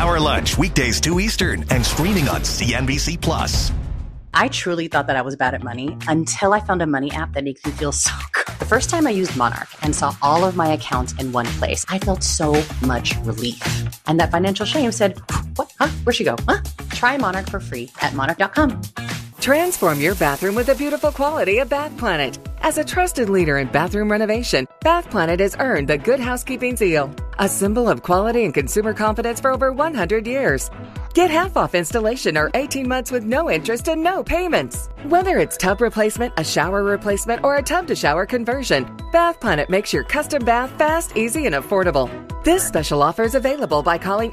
Power Lunch, weekdays 2 Eastern, and streaming on CNBC+. I truly thought that I was bad at money until I found a money app that makes me feel so good. The first time I used Monarch and saw all of my accounts in one place, I felt so much relief. And that financial shame said, what? Huh? Where'd she go? Huh? Try Monarch for free at monarch.com. Transform your bathroom with the beautiful quality of Bath Planet. As a trusted leader in bathroom renovation, Bath Planet has earned the Good Housekeeping seal, a symbol of quality and consumer confidence for over 100 years. Get half off installation or 18 months with no interest and no payments. Whether it's tub replacement, a shower replacement, or a tub-to-shower conversion, Bath Planet makes your custom bath fast, easy, and affordable. This special offer is available by calling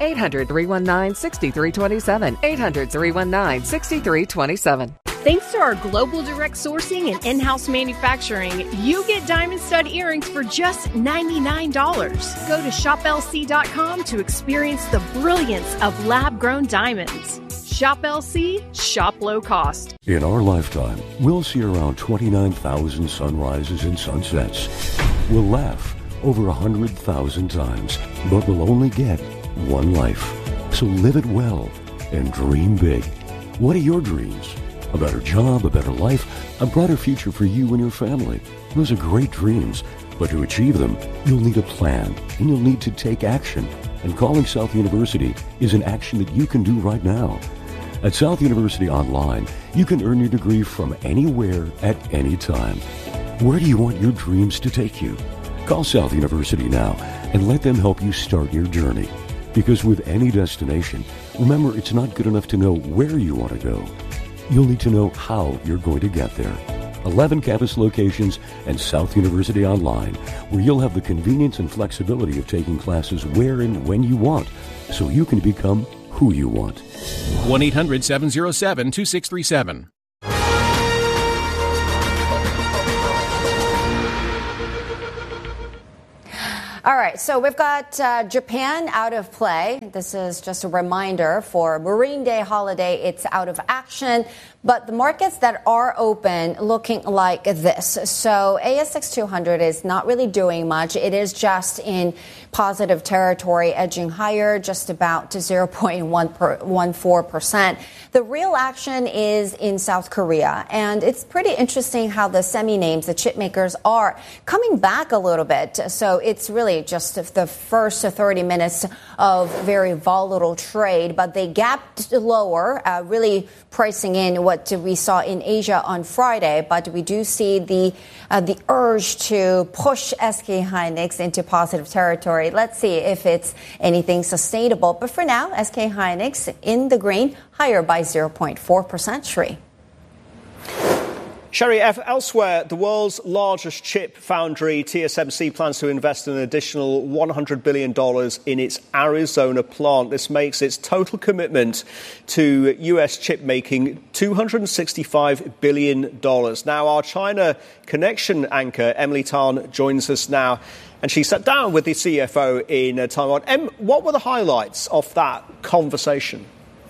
800-319-6327, 800-319-6327. Thanks to our global direct sourcing and in-house manufacturing, you get diamond stud earrings for just $99. Go to shoplc.com to experience the brilliance of lab-grown diamonds. Shop LC, shop low cost. In our lifetime, we'll see around 29,000 sunrises and sunsets. We'll laugh over 100,000 times, but we'll only get one life. So live it well and dream big. What are your dreams? A better job, a better life, a brighter future for you and your family. Those are great dreams, but to achieve them, you'll need a plan, and you'll need to take action. And calling South University is an action that you can do right now. At South University Online, you can earn your degree from anywhere at any time. Where do you want your dreams to take you? Call South University now and let them help you start your journey. Because with any destination, remember, it's not good enough to know where you want to go. You'll need to know how you're going to get there. 11 campus locations and South University Online, where you'll have the convenience and flexibility of taking classes where and when you want, so you can become who you want. 1-800-707-2637. All right, so we've got Japan out of play. This is just a reminder for Marine Day holiday. It's out of action, but the markets that are open looking like this. So ASX 200 is not really doing much. It is just in positive territory, edging higher, just about to 0.14%. The real action is in South Korea, and it's pretty interesting how the semi-names, the chip makers, are coming back a little bit. So it's really just the first 30 minutes of very volatile trade, but they gapped lower, really pricing in what we saw in Asia on Friday. But we do see the urge to push SK Hynix into positive territory. Let's see if it's anything sustainable. But for now, SK Hynix in the green, higher by 0.4%. Shri. Sherry, elsewhere, the world's largest chip foundry, TSMC, plans to invest an additional $100 billion in its Arizona plant. This makes its total commitment to U.S. chip making $265 billion. Now, our China Connection anchor, Emily Tan, joins us now, and she sat down with the CFO in Taiwan. What were the highlights of that conversation?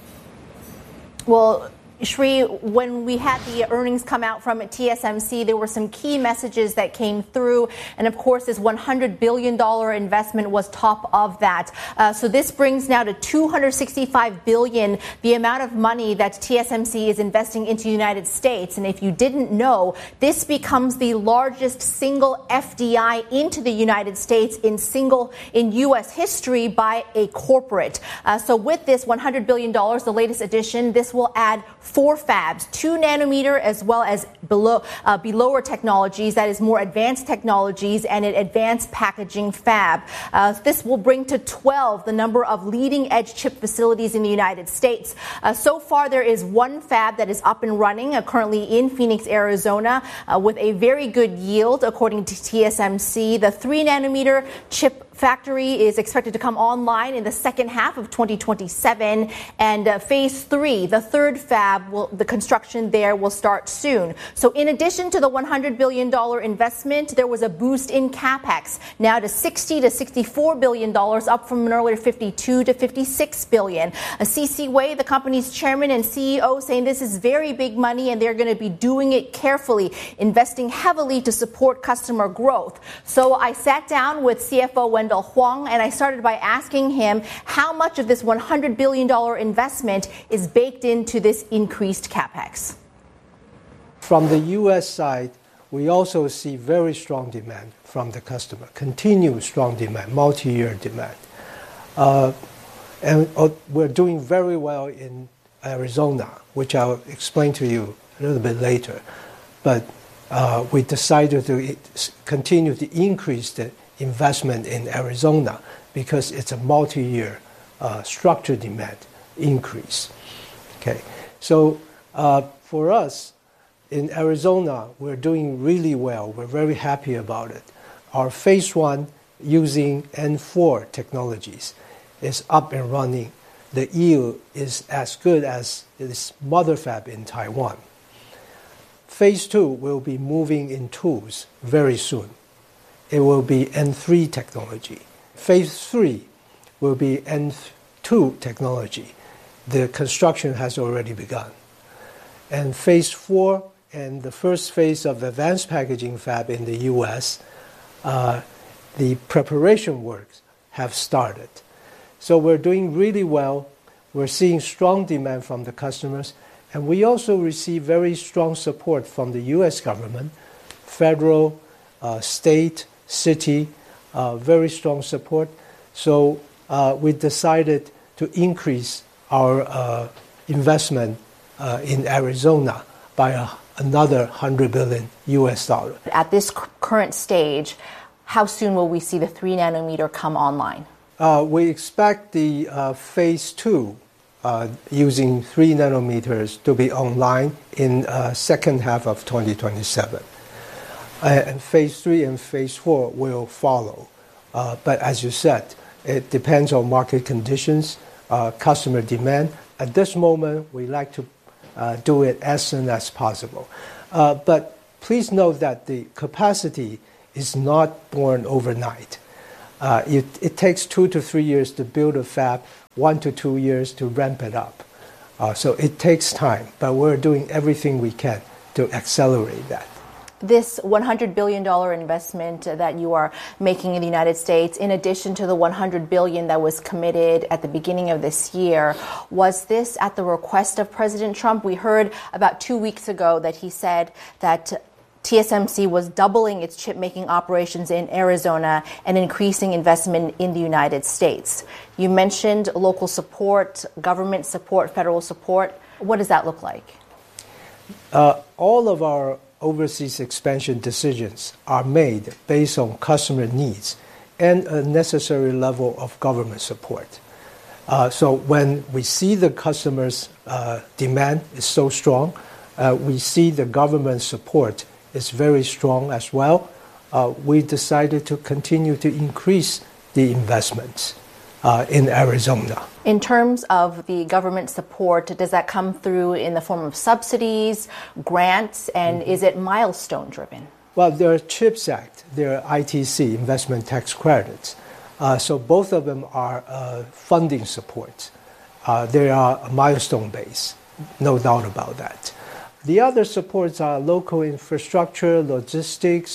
Well, Shri, when we had the earnings come out from TSMC, there were some key messages that came through. And of course, this $100 billion investment was top of that. So this brings now to $265 billion, the amount of money that TSMC is investing into the United States. And if you didn't know, this becomes the largest single FDI into the United States in U.S. history by a corporate. So with this $100 billion, the latest addition, this will add 4 fabs, 2 nanometer as well as below technologies, that is more advanced technologies, and an advanced packaging fab. This will bring to 12 the number of leading edge chip facilities in the United States. So far, there is 1 fab that is up and running, currently in Phoenix, Arizona, with a very good yield, according to TSMC. The 3 nanometer chip factory is expected to come online in the second half of 2027, and phase 3, the 3rd fab, the construction there will start soon. So in addition to the $100 billion investment, there was a boost in capex, now to $60 to $64 billion, up from an earlier $52 to $56 billion. C.C. Wei, the company's chairman and CEO, saying this is very big money and they're going to be doing it carefully, investing heavily to support customer growth. So I sat down with CFO Wendell Huang, and I started by asking him how much of this $100 billion investment is baked into this increased capex. From the U.S. side, we also see very strong demand from the customer, continued strong demand, multi-year demand. And we're doing very well in Arizona, which I'll explain to you a little bit later. But we decided to continue to increase the investment in Arizona because it's a multi-year structured demand increase. Okay, so for us in Arizona, we're doing really well. We're very happy about it. Our phase one using N4 technologies is up and running. The yield is as good as its mother fab in Taiwan. Phase 2 will be moving in tools very soon. It will be N3 technology. Phase 3 will be N2 technology. The construction has already begun. And phase 4 and the first phase of advanced packaging fab in the US, the preparation works have started. So we're doing really well. We're seeing strong demand from the customers. And we also receive very strong support from the U.S. government, federal, state, city, very strong support. So we decided to increase our investment in Arizona by another $100 billion US. At this current stage, how soon will we see the 3 nanometer come online? We expect the phase 2 using 3 nanometers to be online in second half of 2027. And phase 3 and phase 4 will follow. But as you said, it depends on market conditions, customer demand. At this moment, we like to do it as soon as possible. But please note that the capacity is not born overnight. It takes 2 to 3 years to build a fab, 1 to 2 years to ramp it up. So it takes time, but we're doing everything we can to accelerate that. This $100 billion investment that you are making in the United States, in addition to the $100 billion that was committed at the beginning of this year, was this at the request of President Trump? We heard about 2 weeks ago that he said that TSMC was doubling its chip-making operations in Arizona and increasing investment in the United States. You mentioned local support, government support, federal support. What does that look like? All of our overseas expansion decisions are made based on customer needs and a necessary level of government support. So when we see the customers' demand is so strong, we see the government support is very strong as well. We decided to continue to increase the investments in Arizona. In terms of the government support, does that come through in the form of subsidies, grants, and is it milestone driven? Well, there are CHIPS Act, there are ITC, investment tax credits. So both of them are funding support. They are milestone based, no doubt about that. The other supports are local infrastructure, logistics,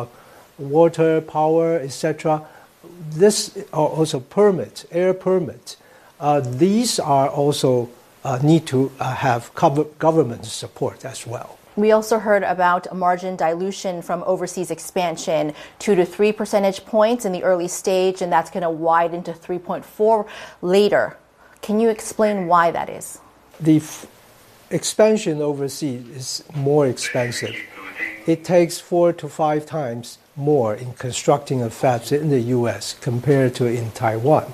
water, power, etc. This are also permits, air permits. These are also need to have government support as well. We also heard about margin dilution from overseas expansion, 2 to 3 percentage points in the early stage, and that's going to widen to 3.4 later. Can you explain why that is? The expansion overseas is more expensive. It takes 4 to 5 times more in constructing a fab in the U.S. compared to in Taiwan.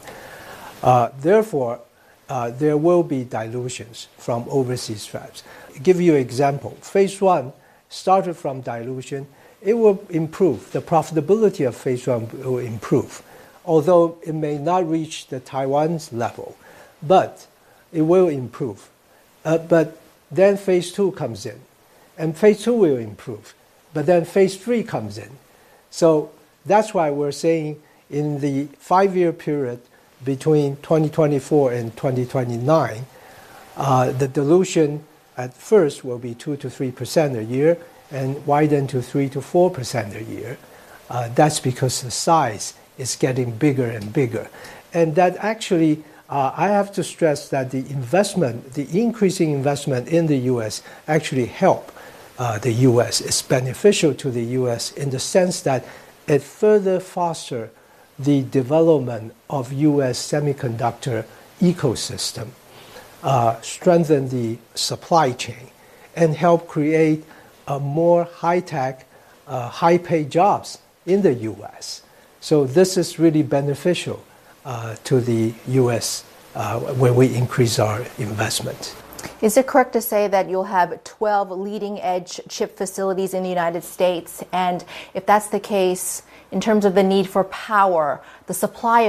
Therefore, there will be dilutions from overseas fabs. Give you an example. Phase 1 started from dilution. It will improve. The profitability of phase 1 will improve, although it may not reach the Taiwan's level, but it will improve. But then phase 2 comes in, and phase 2 will improve. But then phase 3 comes in. So that's why we're saying in the 5-year period between 2024 and 2029, the dilution at first will be 2 to 3% a year and widen to 3 to 4% a year. That's because the size is getting bigger and bigger. And that actually, I have to stress that the increasing investment in the U.S. actually help the U.S. It's beneficial to the U.S. in the sense that it further fosters the development of U.S. semiconductor ecosystem, strengthen the supply chain, and help create more high-tech, high-paid jobs in the U.S. So this is really beneficial to the U.S. When we increase our investment. Is it correct to say that you'll have 12 leading-edge chip facilities in the United States? And if that's the case, in terms of the need for power, the supply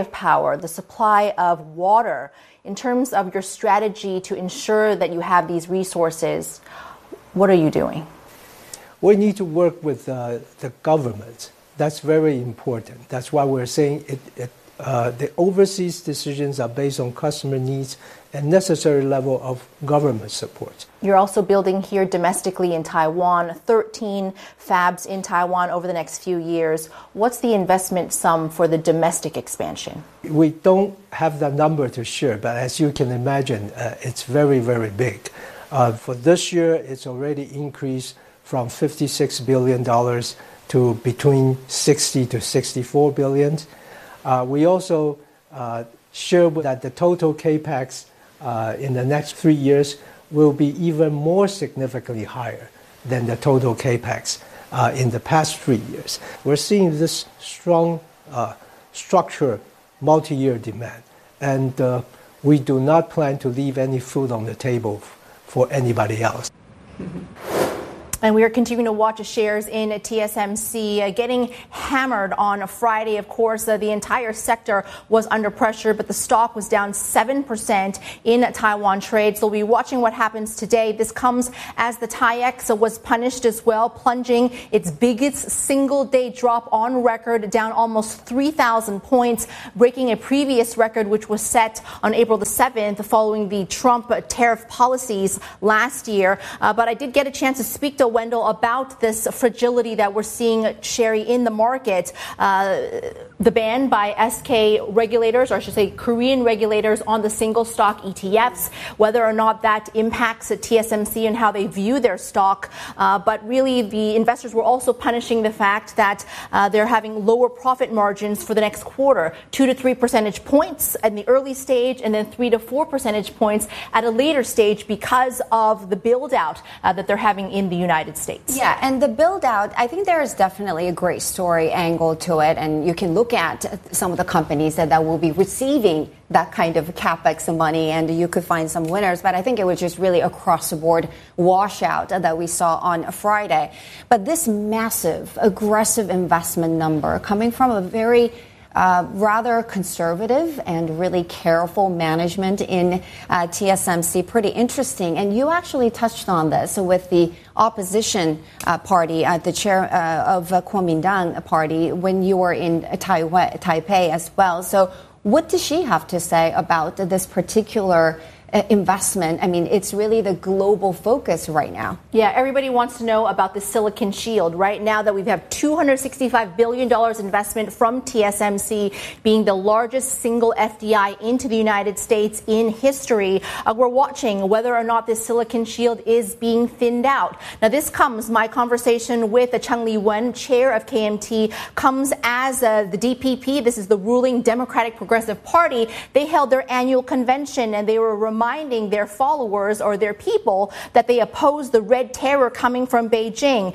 of water, in terms of your strategy to ensure that you have these resources, what are you doing? We need to work with the government. That's very important. That's why we're saying the overseas decisions are based on customer needs and necessary level of government support. You're also building here domestically in Taiwan, 13 fabs in Taiwan over the next few years. What's the investment sum for the domestic expansion? We don't have the number to share, but as you can imagine, it's very, very big. For this year, it's already increased from $56 billion to between $60 to $64 billion. We also share that the total CAPEX in the next 3 years will be even more significantly higher than the total CAPEX in the past 3 years. We're seeing this strong structural multi-year demand, and we do not plan to leave any food on the table for anybody else. And we are continuing to watch shares in TSMC getting hammered on a Friday. Of course, the entire sector was under pressure, but the stock was down 7% in Taiwan trade. So we'll be watching what happens today. This comes as the TAIEX was punished as well, plunging its biggest single-day drop on record, down almost 3,000 points, breaking a previous record which was set on April the 7th following the Trump tariff policies last year. But I did get a chance to speak to Wendell about this fragility that we're seeing, Sherry, in the market. The ban by SK regulators, or I should say Korean regulators, on the single stock ETFs, whether or not that impacts TSMC and how they view their stock. But really, the investors were also punishing the fact that they're having lower profit margins for the next quarter, 2 to 3 percentage points in the early stage, and then 3 to 4 percentage points at a later stage because of the build out that they're having in the United States. Yeah, and the build out, I think there is definitely a great story angle to it, and you can look at some of the companies that will be receiving that kind of CapEx money, and you could find some winners, but I think it was just really across the board washout that we saw on Friday. But this massive, aggressive investment number coming from a very rather conservative and really careful management in TSMC. Pretty interesting. And you actually touched on this with the opposition party, the chair of Kuomintang party, when you were in Taipei as well. So what does she have to say about this particular investment? I mean, it's really the global focus right now. Yeah, everybody wants to know about the Silicon Shield. Right now that we have $265 billion investment from TSMC, being the largest single FDI into the United States in history. We're watching whether or not this Silicon Shield is being thinned out. Now, this comes, my conversation with Chang Li-wen, chair of KMT, comes as the DPP, this is the ruling Democratic Progressive Party, they held their annual convention and they were reminding their followers or their people that they oppose the red terror coming from Beijing.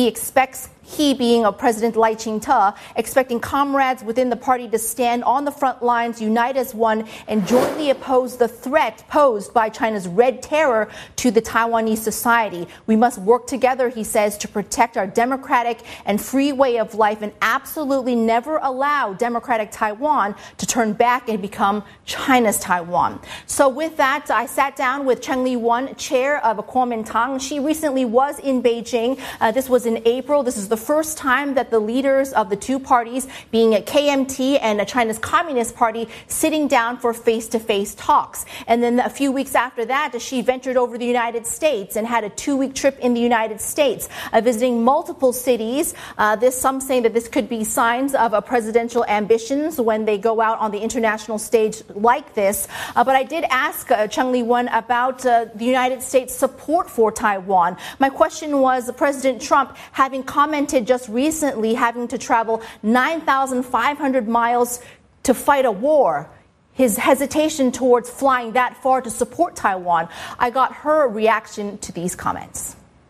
He being a President Lai Ching-te, expecting comrades within the party to stand on the front lines, unite as one, and jointly oppose the threat posed by China's red terror to the Taiwanese society. We must work together, he says, to protect our democratic and free way of life and absolutely never allow democratic Taiwan to turn back and become China's Taiwan. So with that, I sat down with Chang Li-wen, chair of Kuomintang. She recently was in Beijing. This was in April. This is the the first time that the leaders of the two parties, being KMT and China's Communist Party, sitting down for face-to-face talks. And then a few weeks after that, she ventured over the United States and had a 2-week trip in the United States, visiting multiple cities. Some saying that this could be signs of presidential ambitions when they go out on the international stage like this. But I did ask Cheng Li-wen about the United States' support for Taiwan. My question was, President Trump, having commented just recently having to travel 9,500 miles to fight a war, his hesitation towards flying that far to support Taiwan, I got her reaction to these comments.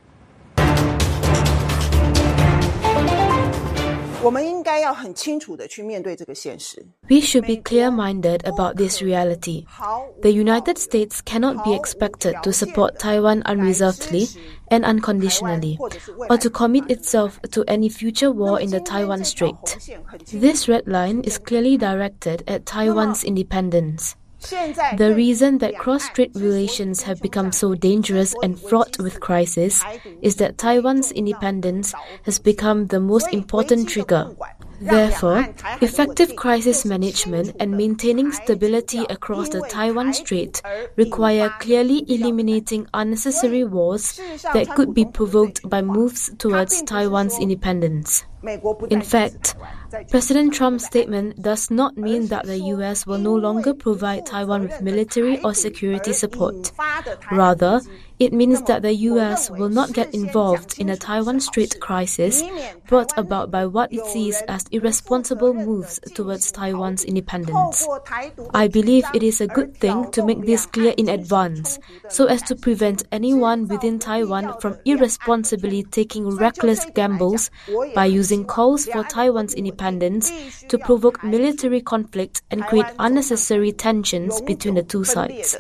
We should be clear-minded about this reality. The United States cannot be expected to support Taiwan unreservedly and unconditionally, or to commit itself to any future war in the Taiwan Strait. This red line is clearly directed at Taiwan's independence. The reason that cross-strait relations have become so dangerous and fraught with crisis is that Taiwan's independence has become the most important trigger. Therefore, effective crisis management and maintaining stability across the Taiwan Strait require clearly eliminating unnecessary wars that could be provoked by moves towards Taiwan's independence. In fact, President Trump's statement does not mean that the US will no longer provide Taiwan with military or security support. Rather, it means that the US will not get involved in a Taiwan Strait crisis brought about by what it sees as irresponsible moves towards Taiwan's independence. I believe it is a good thing to make this clear in advance, so as to prevent anyone within Taiwan from irresponsibly taking reckless gambles by using calls for Taiwan's independence to provoke military conflict and create unnecessary tensions between the two sides.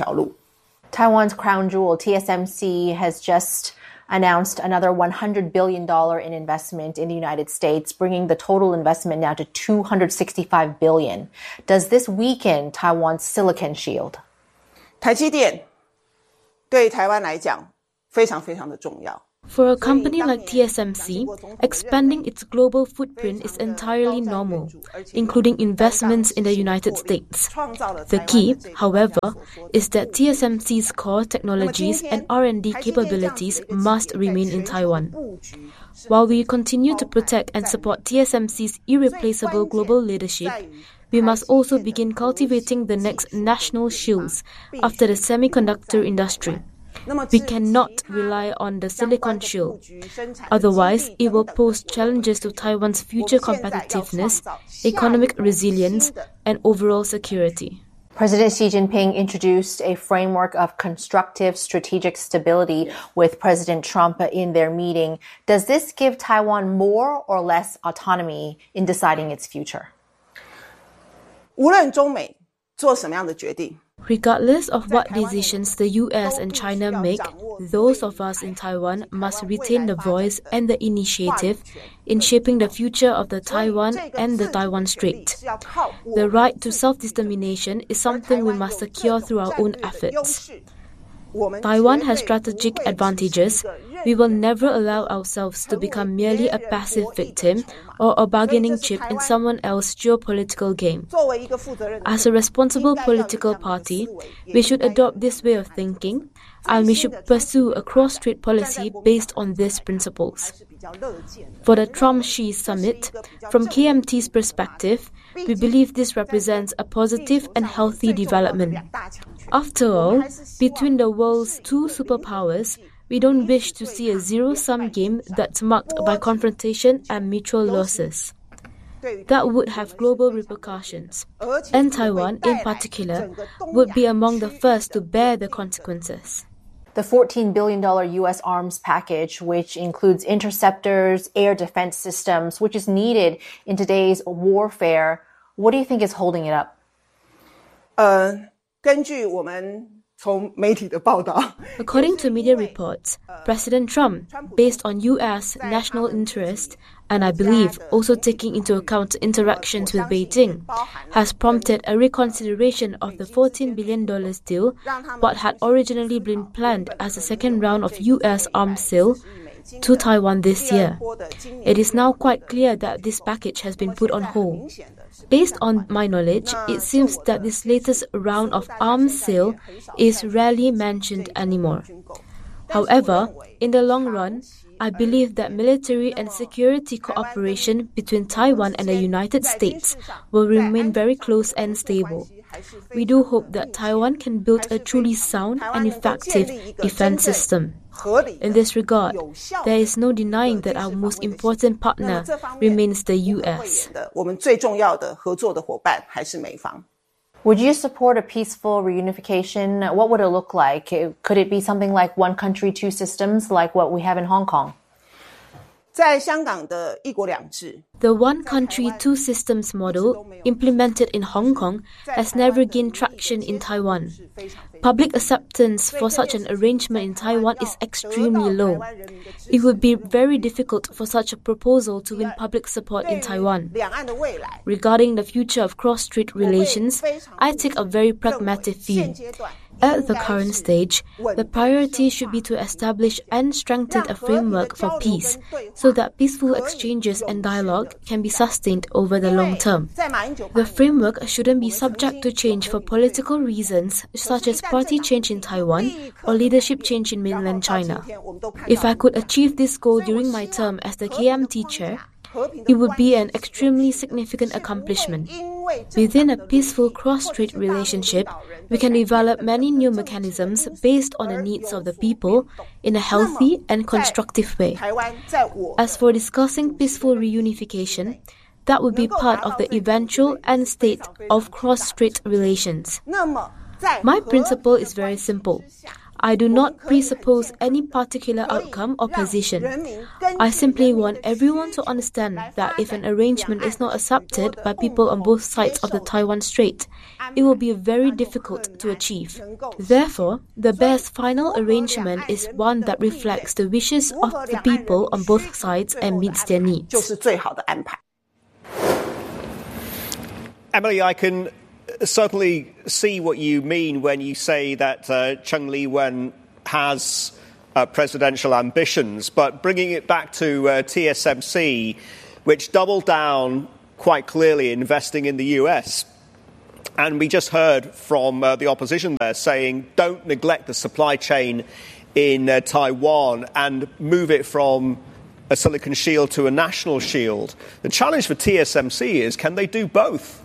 Taiwan's crown jewel, TSMC, has just announced another $100 billion in investment in the United States, bringing the total investment now to $265 billion. Does this weaken Taiwan's silicon shield? 台积电对台湾来讲非常非常的重要。 For a company like TSMC, expanding its global footprint is entirely normal, including investments in the United States. The key, however, is that TSMC's core technologies and R&D capabilities must remain in Taiwan. While we continue to protect and support TSMC's irreplaceable global leadership, we must also begin cultivating the next national shields after the semiconductor industry. We cannot rely on the silicon shield. Otherwise, it will pose challenges to Taiwan's future competitiveness, economic resilience, and overall security. President Xi Jinping introduced a framework of constructive strategic stability with President Trump in their meeting. Does this give Taiwan more or less autonomy in deciding its future? 无论中美做什么样的决定， Regardless of what decisions the US and China make, those of us in Taiwan must retain the voice and the initiative in shaping the future of the Taiwan and the Taiwan Strait. The right to self-determination is something we must secure through our own efforts. Taiwan has strategic advantages. We will never allow ourselves to become merely a passive victim or a bargaining chip in someone else's geopolitical game. As a responsible political party, we should adopt this way of thinking, and we should pursue a cross-strait policy based on these principles. For the Trump-Xi summit, from KMT's perspective, we believe this represents a positive and healthy development. After all, between the world's two superpowers, we don't wish to see a zero-sum game that's marked by confrontation and mutual losses. That would have global repercussions, and Taiwan, in particular, would be among the first to bear the consequences. The $14 billion U.S. arms package, which includes interceptors, air defense systems, which is needed in today's warfare, what do you think is holding it up? 根据我们从媒体的报道 According to media reports, President Trump, based on U.S. national interest, and I believe also taking into account interactions with Beijing, has prompted a reconsideration of the $14 billion deal, what had originally been planned as a second round of U.S. arms sale, to Taiwan this year. It is now quite clear that this package has been put on hold. Based on my knowledge, it seems that this latest round of arms sale is rarely mentioned anymore. However, in the long run, I believe that military and security cooperation between Taiwan and the United States will remain very close and stable. We do hope that Taiwan can build a truly sound and effective defense system. In this regard, there is no denying that our most important partner remains the U.S. Would you support a peaceful reunification? What would it look like? Could it be something like one country, two systems, like what we have in Hong Kong? The one country, two systems model implemented in Hong Kong has never gained traction in Taiwan. Public acceptance for such an arrangement in Taiwan is extremely low. It would be very difficult for such a proposal to win public support in Taiwan. Regarding the future of cross-strait relations, I take a very pragmatic view. At the current stage, the priority should be to establish and strengthen a framework for peace so that peaceful exchanges and dialogue can be sustained over the long term. The framework shouldn't be subject to change for political reasons such as party change in Taiwan or leadership change in mainland China. If I could achieve this goal during my term as the KMT chair, it would be an extremely significant accomplishment. Within a peaceful cross-strait relationship, we can develop many new mechanisms based on the needs of the people in a healthy and constructive way. As for discussing peaceful reunification, that would be part of the eventual end state of cross-strait relations. My principle is very simple. I do not presuppose any particular outcome or position. I simply want everyone to understand that if an arrangement is not accepted by people on both sides of the Taiwan Strait, it will be very difficult to achieve. Therefore, the best final arrangement is one that reflects the wishes of the people on both sides and meets their needs. Emily, I can certainly see what you mean when you say that Cheng Li-wen has presidential ambitions, but bringing it back to TSMC, which doubled down quite clearly investing in the US. And we just heard from the opposition there saying, don't neglect the supply chain in Taiwan and move it from a silicon shield to a national shield. The challenge for TSMC is, can they do both?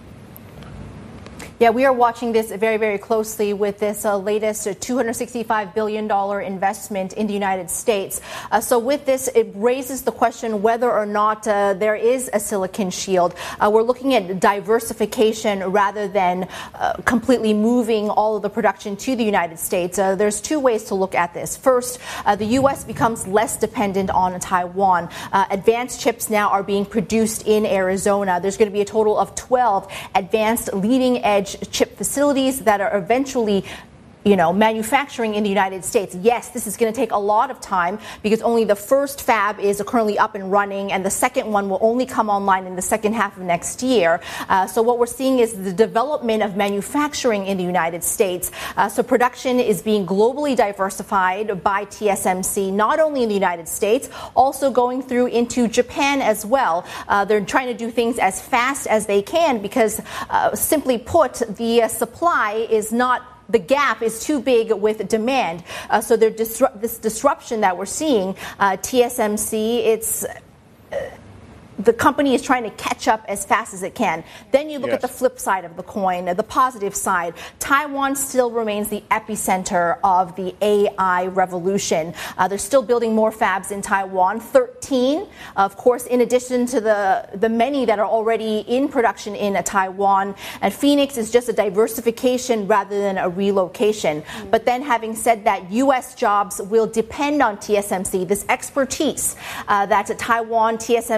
Yeah, we are watching this very, very closely with this latest $265 billion investment in the United States. So with this, it raises the question whether or not there is a silicon shield. We're looking at diversification rather than completely moving all of the production to the United States. There's two ways to look at this. First, the U.S. becomes less dependent on Taiwan. Advanced chips now are being produced in Arizona. There's going to be a total of 12 advanced leading-edge chip facilities that are eventually manufacturing in the United States. Yes, this is going to take a lot of time because only the first fab is currently up and running, and the second one will only come online in the second half of next year. So what we're seeing is the development of manufacturing in the United States. So production is being globally diversified by TSMC, not only in the United States, also going through into Japan as well. They're trying to do things as fast as they can because, simply put, the supply is not the gap is too big with demand. So this disruption that we're seeing, TSMC, the company is trying to catch up as fast as it can. Then you look at the flip side of the coin, the positive side. Taiwan still remains the epicenter of the AI revolution. They're still building more fabs in Taiwan, 13, of course, in addition to the many that are already in production in Taiwan. And Phoenix is just a diversification rather than a relocation. But then having said that, U.S. jobs will depend on TSMC, this expertise that Taiwan TSMC is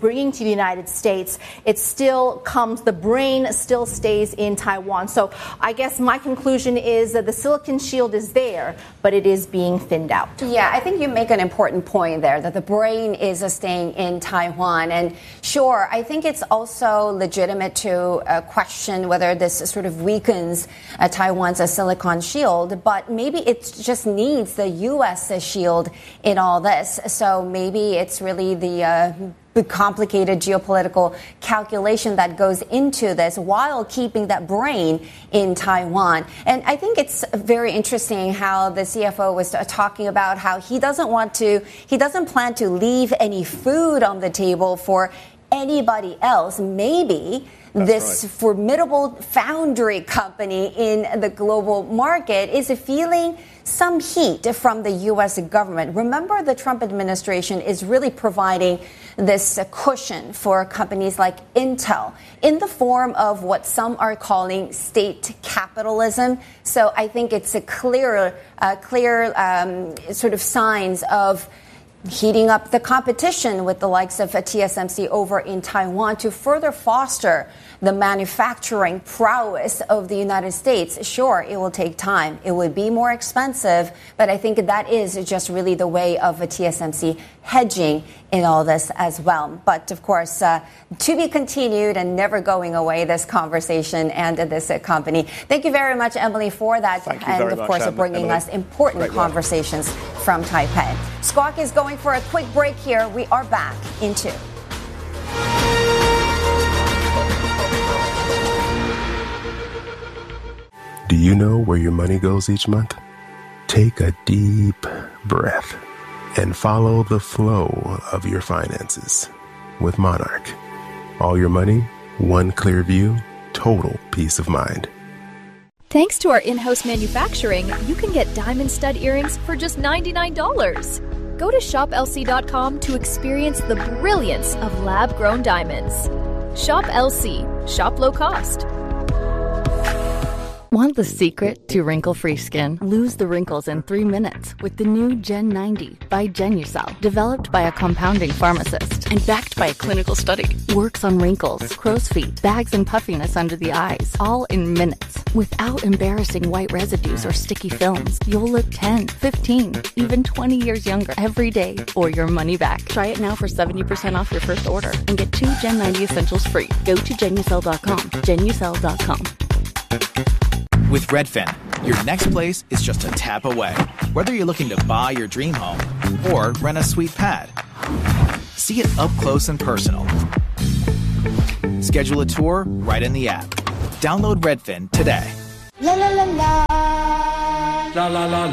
bringing to the United States, the brain still stays in Taiwan. So I guess my conclusion is that the silicon shield is there, but it is being thinned out. Yeah, I think you make an important point there, that the brain is staying in Taiwan. And sure, I think it's also legitimate to question whether this sort of weakens Taiwan's silicon shield, but maybe it just needs the U.S. shield in all this. So maybe it's really the complicated geopolitical calculation that goes into this while keeping that brain in Taiwan. And I think it's very interesting how the CFO was talking about how he doesn't plan to leave any food on the table for anybody else. Maybe this formidable foundry company in the global market is feeling some heat from the U.S. government. Remember, the Trump administration is really providing this cushion for companies like Intel in the form of what some are calling state capitalism. So I think it's a clear sort of signs of heating up the competition with the likes of TSMC over in Taiwan to further foster the manufacturing prowess of the United States. Sure, it will take time. It would be more expensive, but I think that is just really the way of a TSMC hedging in all this as well. But of course, to be continued and never going away, this conversation and this company. Thank you very much, Emily, for that. And of course, bringing us important conversations from Taipei. Squawk is going for a quick break here. We are back in 2. Do you know where your money goes each month? Take a deep breath and follow the flow of your finances with Monarch. All your money, one clear view, total peace of mind. Thanks to our in-house manufacturing, you can get diamond stud earrings for just $99. Go to shoplc.com to experience the brilliance of lab-grown diamonds. Shop LC. Shop low cost. Want the secret to wrinkle-free skin? Lose the wrinkles in 3 minutes with the new Gen 90 by Genucel. Developed by a compounding pharmacist and backed by a clinical study. Works on wrinkles, crow's feet, bags and puffiness under the eyes, all in minutes. Without embarrassing white residues or sticky films, you'll look 10, 15, even 20 years younger every day or your money back. Try it now for 70% off your first order and get 2 Gen 90 essentials free. Go to Genucel.com. Genucel.com. With Redfin, your next place is just a tap away. Whether you're looking to buy your dream home or rent a sweet pad, see it up close and personal. Schedule a tour right in the app. Download Redfin today. La la la la. La la la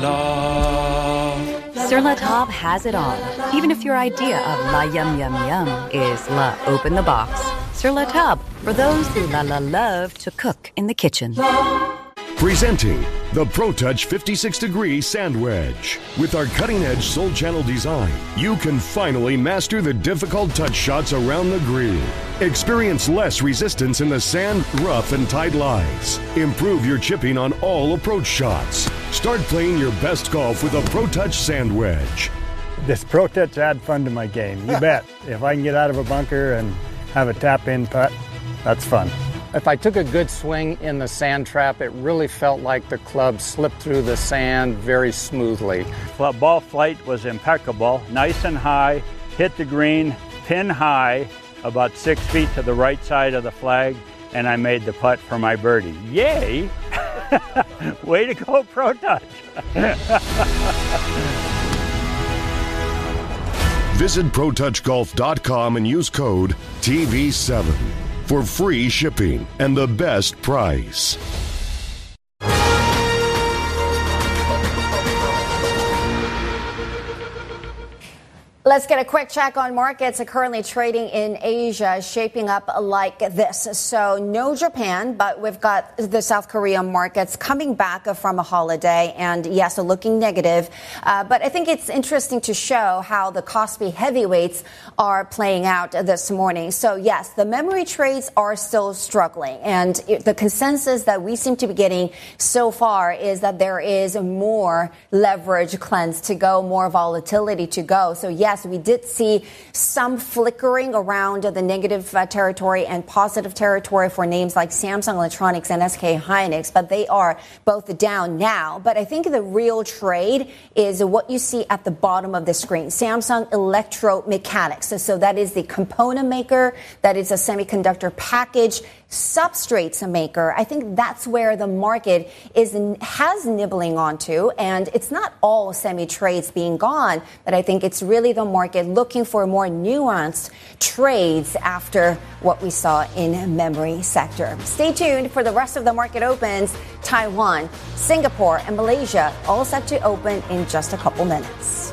la. Sur La Table has it all. Even if your idea of la yum yum yum is la open the box. Sur La Table, for those who love to cook in the kitchen. Presenting the ProTouch 56-degree sand wedge. With our cutting-edge Soul Channel design, you can finally master the difficult touch shots around the green. Experience less resistance in the sand, rough, and tight lies. Improve your chipping on all approach shots. Start playing your best golf with a ProTouch sand wedge. This ProTouch add fun to my game. You bet. If I can get out of a bunker and have a tap-in putt, that's fun. If I took a good swing in the sand trap, it really felt like the club slipped through the sand very smoothly. Ball flight was impeccable, nice and high, hit the green, pin high, about 6 feet to the right side of the flag, and I made the putt for my birdie. Yay! Way to go, ProTouch! Visit ProTouchGolf.com and use code TV7 for free shipping and the best price. Let's get a quick check on markets currently trading in Asia, shaping up like this. So no Japan, but we've got the South Korean markets coming back from a holiday and yes, looking negative. But I think it's interesting to show how the Kospi heavyweights are playing out this morning. So yes, the memory trades are still struggling. And the consensus that we seem to be getting so far is that there is more leverage cleanse to go, more volatility to go. So yes, Yes, we did see some flickering around the negative territory and positive territory for names like Samsung Electronics and SK Hynix, but they are both down now. But I think the real trade is what you see at the bottom of the screen. Samsung Electromechanics. So that is the component maker, that is a semiconductor package substrates maker. I think that's where the market has nibbling onto, and it's not all semi trades being gone, but I think it's really the market looking for more nuanced trades after what we saw in memory sector. Stay tuned for the rest of the market opens. Taiwan, Singapore, and Malaysia all set to open in just a couple minutes.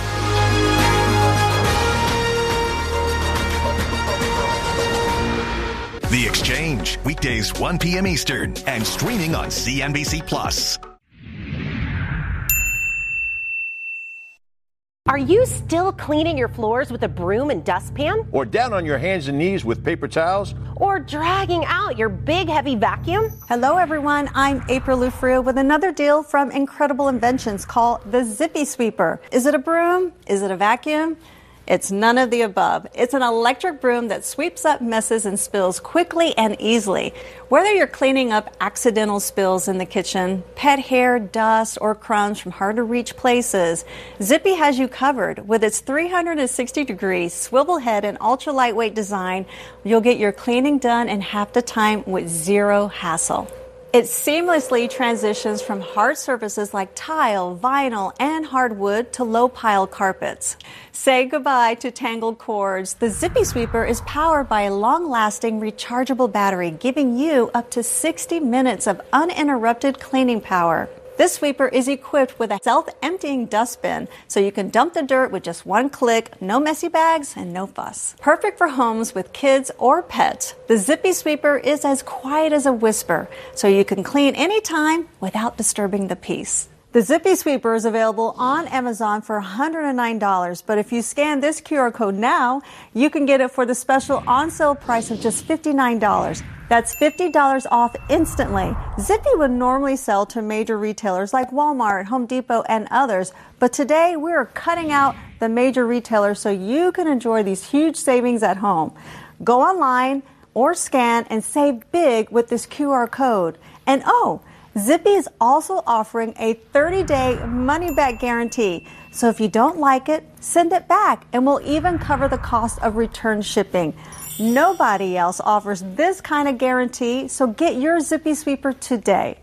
The Exchange, weekdays 1 p.m. Eastern and streaming on CNBC Plus. Are you still cleaning your floors with a broom and dustpan? Or down on your hands and knees with paper towels? Or dragging out your big, heavy vacuum? Hello, everyone. I'm April Lufrio with another deal from Incredible Inventions called the Zippy Sweeper. Is it a broom? Is it a vacuum? It's none of the above. It's an electric broom that sweeps up messes and spills quickly and easily. Whether you're cleaning up accidental spills in the kitchen, pet hair, dust, or crumbs from hard-to-reach places, Zippy has you covered. With its 360-degree swivel head and ultra-lightweight design, you'll get your cleaning done in half the time with zero hassle. It seamlessly transitions from hard surfaces like tile, vinyl, and hardwood to low-pile carpets. Say goodbye to tangled cords. The Zippy Sweeper is powered by a long-lasting rechargeable battery, giving you up to 60 minutes of uninterrupted cleaning power. This sweeper is equipped with a self-emptying dustbin, so you can dump the dirt with just one click, no messy bags, and no fuss. Perfect for homes with kids or pets. The Zippy Sweeper is as quiet as a whisper, so you can clean anytime without disturbing the peace. The Zippy Sweeper is available on Amazon for $109, but if you scan this QR code now, you can get it for the special on-sale price of just $59. That's $50 off instantly. Zippy would normally sell to major retailers like Walmart, Home Depot, and others, but today we're cutting out the major retailers so you can enjoy these huge savings at home. Go online or scan and save big with this QR code. And Zippy is also offering a 30-day money-back guarantee. So if you don't like it, send it back, and we'll even cover the cost of return shipping. Nobody else offers this kind of guarantee, so get your Zippy Sweeper today.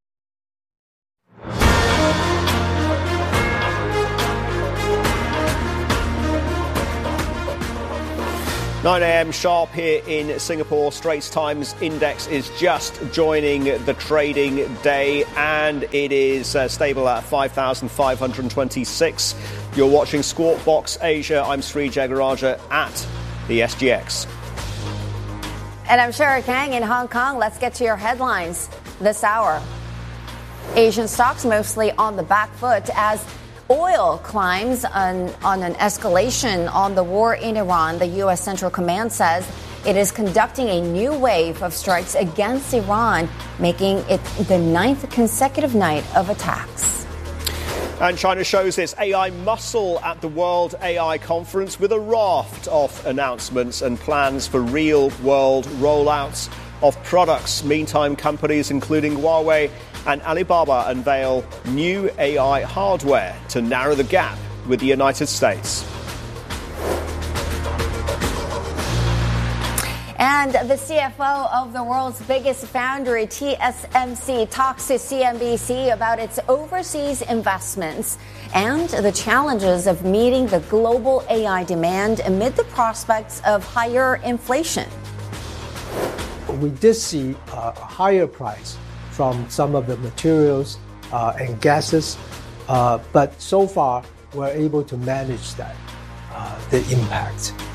9 a.m. sharp here in Singapore. Straits Times Index is just joining the trading day, and it is stable at 5,526. You're watching Squawk Box Asia. I'm Sri Jagaraja at the SGX. And I'm Shara Kang in Hong Kong. Let's get to your headlines this hour. Asian stocks mostly on the back foot as oil climbs on an escalation on the war in Iran. The U.S. Central Command says it is conducting a new wave of strikes against Iran, making it the 9th consecutive night of attacks. And China shows its AI muscle at the World AI Conference with a raft of announcements and plans for real-world rollouts of products. Meantime, companies including Huawei and Alibaba unveil new AI hardware to narrow the gap with the United States. And the CFO of the world's biggest foundry, TSMC, talks to CNBC about its overseas investments and the challenges of meeting the global AI demand amid the prospects of higher inflation. We did see a higher price from some of the materials and gases, but so far we're able to manage that, the impact.